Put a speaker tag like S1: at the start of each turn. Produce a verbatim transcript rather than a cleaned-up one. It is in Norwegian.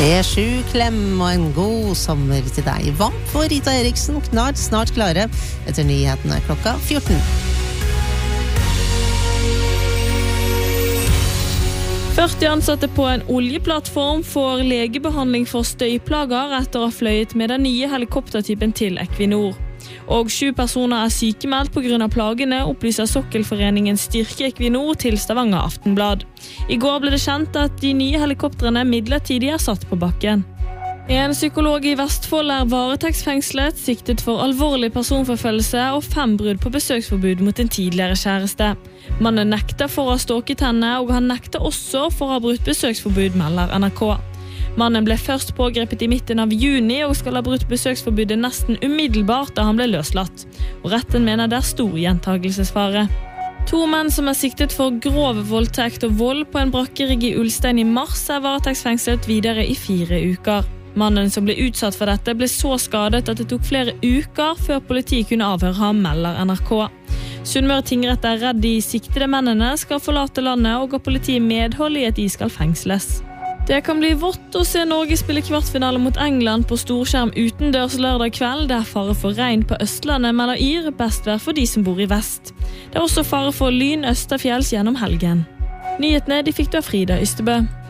S1: P sju klem og en god sommer til deg. Vamp for Rita Eriksen, knart snart klare etter nyhetene klokka fjorten.
S2: førti ansatte på en oljeplattform får legebehandling for støyplager etter å ha fløyet med den nye helikoptertypen til Equinor. Og sju personer er sykemeldt på grunn av plagene, opplyser Sokkelforeningen Styrke Equinor til Stavanger Aftenblad. I går ble det kjent at de nye helikoptrene midlertidig er satt på bakken. En psykolog i Vestfold er varetektsfengslet, siktet for alvorlig personforfølgelse og fem brudd på besøksforbud mot en tidligere kjæreste. Mannen nekter for å ha stalket henne, og han nekter også for å ha brutt besøksforbud, melder N R K. Mannen ble først pågrepet i midten av juni og skal ha brutt besøksforbudet nesten umiddelbart da han ble løslatt. Og retten mener det er stor gjentagelsesfare. To menn som er siktet for grov voldtekt og vold på en brakkerigg i Ulstein i mars er varetektsfengslet videre i fire uker. Mannen som ble utsatt for dette ble så skadet at det tok flere uker før politiet kunne avhøre ham, melder N R K. Sunnmøre tingrett er redd de siktede mennene skal forlate landet og ga politiet medhold i at de skal fengsles. Det kan bli vått å se Norge spille kvartfinale mot England på storskjerm utendørs lørdag kveld. Det er fare for regn på Østlandet, melder Yr, best vær for de som bor i vest. Det er også fare for lyn østerfjells gjennom helgen. Nyhetene de fikk du av Frida Ystebø.